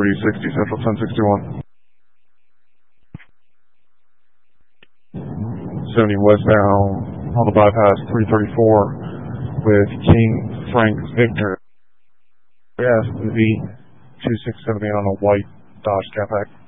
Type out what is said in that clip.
360 Central 1061. 70 westbound on the bypass 334 with King Frank Victor. Yes, the V2678 on a white Dodge Cadillac.